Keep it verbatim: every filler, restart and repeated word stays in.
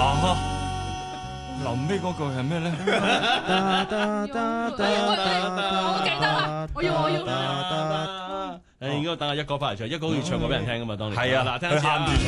嚇，臨尾嗰句係咩咧？ 我記得啦，我要我要。 誒，應該等阿一哥翻嚟唱，一哥要唱過俾人聽噶嘛，當年。 係啊， 嗱，聽下先啊佢喊住唱。